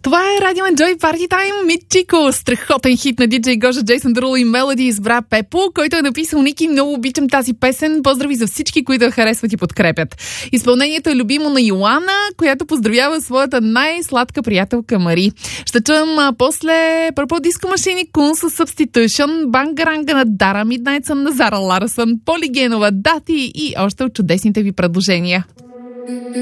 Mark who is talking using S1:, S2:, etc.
S1: Това е Радио Enjoy Party Time, Митчико. Страхотен хит на диджей Гожа, Джейсън Деруло и Мелоди избра Пепо, който е написал: Ники, много обичам тази песен. Поздрави за всички, които я харесват и подкрепят. Изпълнението е любимо на Йоана, която поздравява своята най-сладка приятелка Мари. Ще чуем после Purple Disco Machine, Кун с Substitution, Бангаранга на Дара, Midnight Sun на Зара Ларсън, Полигенова, Дати и още от чудесните ви предложения.